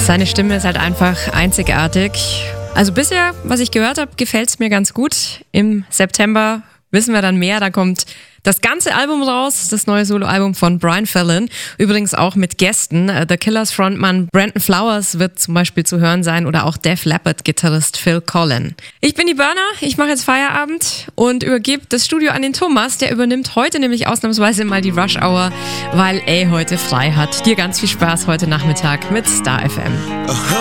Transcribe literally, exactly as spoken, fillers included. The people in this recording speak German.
Seine Stimme ist halt einfach einzigartig. Also bisher, was ich gehört habe, gefällt es mir ganz gut. Im September wissen wir dann mehr, da kommt das ganze Album raus, das neue Soloalbum von Brian Fallon, übrigens auch mit Gästen. The Killers Frontmann Brandon Flowers wird zum Beispiel zu hören sein oder auch Def Leppard Gitarrist Phil Collen. Ich bin die Burner, ich mache jetzt Feierabend und übergebe das Studio an den Thomas, der übernimmt heute nämlich ausnahmsweise mal die Rush Hour, weil er heute frei hat. Dir ganz viel Spaß heute Nachmittag mit Star F M.